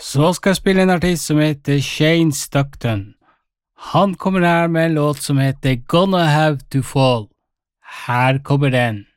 Så skal jeg spille en artist som heter Shane Stockton. Han kommer her med en låt som heter Gonna Have to Fall. Her kommer den.